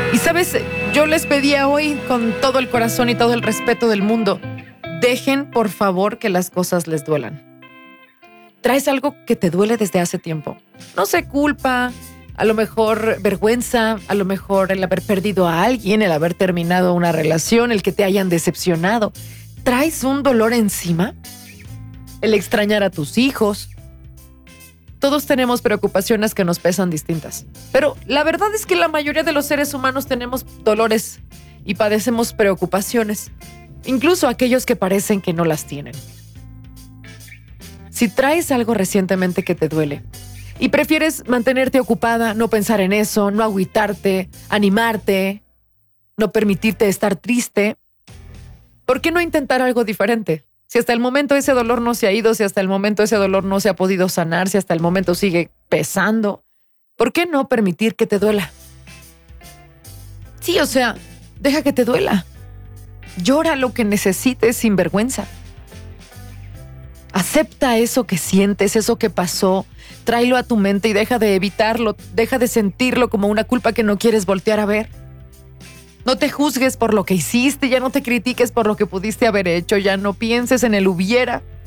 Y sabes, yo les pedía hoy con todo el corazón y todo el respeto del mundo, dejen por favor que las cosas les duelan. Traes algo que te duele desde hace tiempo. No sé, culpa, a lo mejor vergüenza, a lo mejor el haber perdido a alguien, el haber terminado una relación, el que te hayan decepcionado. ¿Traes un dolor encima? El extrañar a tus hijos. Todos tenemos preocupaciones que nos pesan distintas. Pero la verdad es que la mayoría de los seres humanos tenemos dolores y padecemos preocupaciones, incluso aquellos que parecen que no las tienen. Si traes algo recientemente que te duele y prefieres mantenerte ocupada, no pensar en eso, no agüitarte, animarte, no permitirte estar triste, ¿por qué no intentar algo diferente? Si hasta el momento ese dolor no se ha ido, si hasta el momento ese dolor no se ha podido sanar, si hasta el momento sigue pesando, ¿por qué no permitir que te duela? Sí, o sea, deja que te duela. Llora lo que necesites sin vergüenza. Acepta eso que sientes, eso que pasó, tráelo a tu mente y deja de evitarlo, deja de sentirlo como una culpa que no quieres voltear a ver. No te juzgues por lo que hiciste, ya no te critiques por lo que pudiste haber hecho, ya no pienses en el hubiera.